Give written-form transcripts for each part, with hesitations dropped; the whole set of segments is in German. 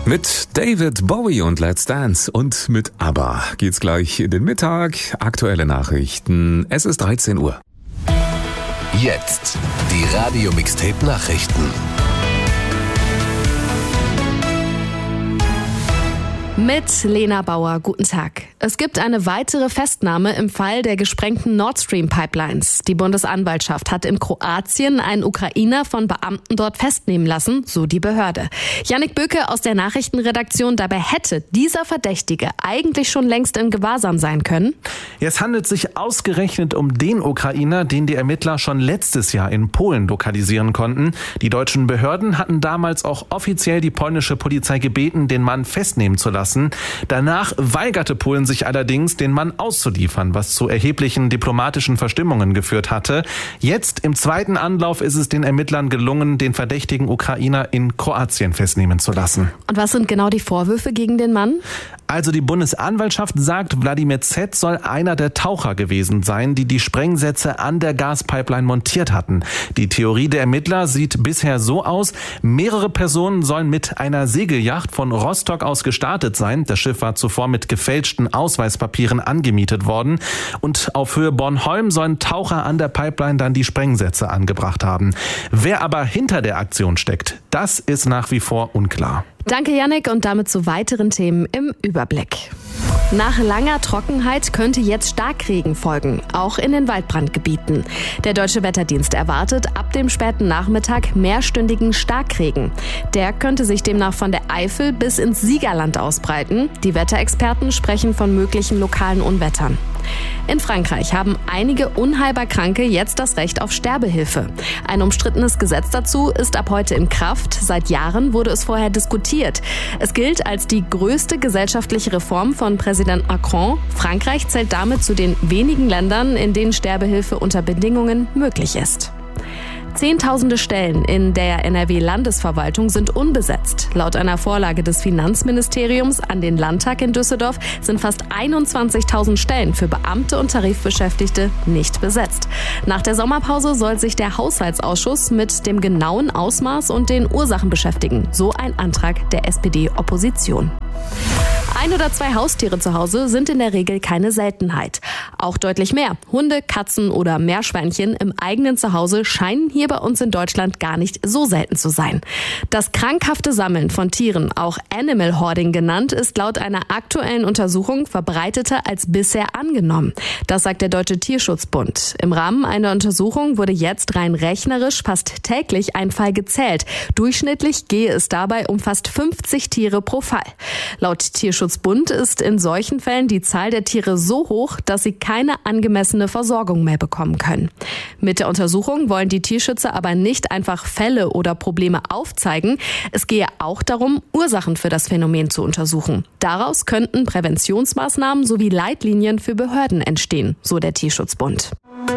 Mit David Bowie und Let's Dance und mit ABBA geht's gleich in den Mittag. Aktuelle Nachrichten. Es ist 13 Uhr. Jetzt die Radio-Mixtape-Nachrichten. Mit Lena Bauer, guten Tag. Es gibt eine weitere Festnahme im Fall der gesprengten Nord Stream Pipelines. Die Bundesanwaltschaft hat in Kroatien einen Ukrainer von Beamten dort festnehmen lassen, so die Behörde. Jannik Böke aus der Nachrichtenredaktion, dabei hätte dieser Verdächtige eigentlich schon längst in Gewahrsam sein können. Es handelt sich ausgerechnet um den Ukrainer, den die Ermittler schon letztes Jahr in Polen lokalisieren konnten. Die deutschen Behörden hatten damals auch offiziell die polnische Polizei gebeten, den Mann festnehmen zu lassen. Danach weigerte Polen sich allerdings, den Mann auszuliefern, was zu erheblichen diplomatischen Verstimmungen geführt hatte. Jetzt im zweiten Anlauf ist es den Ermittlern gelungen, den verdächtigen Ukrainer in Kroatien festnehmen zu lassen. Und was sind genau die Vorwürfe gegen den Mann? Also die Bundesanwaltschaft sagt, Wladimir Z. soll einer der Taucher gewesen sein, die die Sprengsätze an der Gaspipeline montiert hatten. Die Theorie der Ermittler sieht bisher so aus: mehrere Personen sollen mit einer Segelyacht von Rostock aus gestartet sein. Das Schiff war zuvor mit gefälschten Ausweispapieren angemietet worden. Und auf Höhe Bornholm sollen Taucher an der Pipeline dann die Sprengsätze angebracht haben. Wer aber hinter der Aktion steckt, das ist nach wie vor unklar. Danke, Jannik, und damit zu weiteren Themen im Überblick. Nach langer Trockenheit könnte jetzt Starkregen folgen, auch in den Waldbrandgebieten. Der Deutsche Wetterdienst erwartet ab dem späten Nachmittag mehrstündigen Starkregen. Der könnte sich demnach von der Eifel bis ins Siegerland ausbreiten. Die Wetterexperten sprechen von möglichen lokalen Unwettern. In Frankreich haben einige unheilbar Kranke jetzt das Recht auf Sterbehilfe. Ein umstrittenes Gesetz dazu ist ab heute in Kraft. Seit Jahren wurde es vorher diskutiert. Es gilt als die größte gesellschaftliche Reform von Präsident Macron. Frankreich zählt damit zu den wenigen Ländern, in denen Sterbehilfe unter Bedingungen möglich ist. Zehntausende Stellen in der NRW-Landesverwaltung sind unbesetzt. Laut einer Vorlage des Finanzministeriums an den Landtag in Düsseldorf sind fast 21.000 Stellen für Beamte und Tarifbeschäftigte nicht besetzt. Nach der Sommerpause soll sich der Haushaltsausschuss mit dem genauen Ausmaß und den Ursachen beschäftigen, so ein Antrag der SPD-Opposition. 1 oder 2 Haustiere zu Hause sind in der Regel keine Seltenheit. Auch deutlich mehr Hunde, Katzen oder Meerschweinchen im eigenen Zuhause scheinen hier bei uns in Deutschland gar nicht so selten zu sein. Das krankhafte Sammeln von Tieren, auch Animal Hoarding genannt, ist laut einer aktuellen Untersuchung verbreiteter als bisher angenommen. Das sagt der Deutsche Tierschutzbund. Im Rahmen einer Untersuchung wurde jetzt rein rechnerisch fast täglich ein Fall gezählt. Durchschnittlich gehe es dabei um fast 50 Tiere pro Fall. Laut Tierschutzbund ist in solchen Fällen die Zahl der Tiere so hoch, dass sie keine angemessene Versorgung mehr bekommen können. Mit der Untersuchung wollen die Tierschützer aber nicht einfach Fälle oder Probleme aufzeigen. Es gehe auch darum, Ursachen für das Phänomen zu untersuchen. Daraus könnten Präventionsmaßnahmen sowie Leitlinien für Behörden entstehen, so der Tierschutzbund.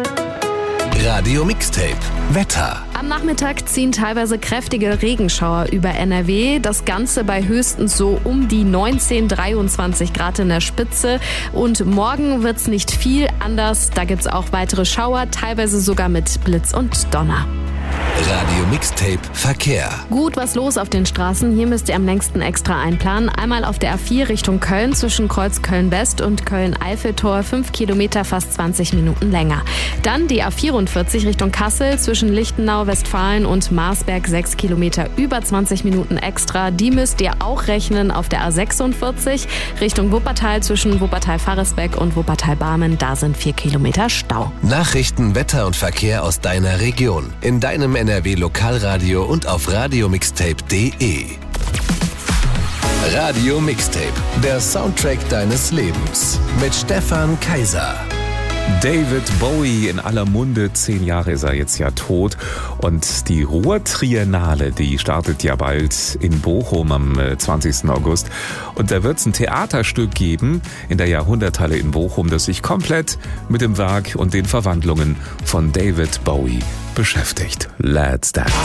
Radio Mixtape Wetter. Am Nachmittag ziehen teilweise kräftige Regenschauer über NRW. Das Ganze bei höchstens so um die 19, 23 Grad in der Spitze. Und morgen wird's nicht viel anders. Da gibt's auch weitere Schauer, teilweise sogar mit Blitz und Donner. Radio Mixtape Verkehr. Gut was los auf den Straßen. Hier müsst ihr am längsten extra einplanen. Einmal auf der A4 Richtung Köln zwischen Kreuz Köln-West und Köln-Eiffeltor 5 Kilometer, fast 20 Minuten länger. Dann die A44 Richtung Kassel zwischen Lichtenau, Westfalen und Marsberg 6 Kilometer, über 20 Minuten extra. Die müsst ihr auch rechnen auf der A46 Richtung Wuppertal zwischen Wuppertal-Faresbeck und Wuppertal-Barmen. Da sind 4 Kilometer Stau. Nachrichten, Wetter und Verkehr aus deiner Region. In deinem NRW-Lokalradio und auf radiomixtape.de. Radio Mixtape, der Soundtrack deines Lebens. Mit Stefan Kaiser. David Bowie in aller Munde, 10 Jahre ist er jetzt ja tot. Und die Ruhr-Triennale, die startet ja bald in Bochum am 20. August. Und da wird es ein Theaterstück geben in der Jahrhunderthalle in Bochum, das sich komplett mit dem Werk und den Verwandlungen von David Bowie beschäftigt. Let's Dance.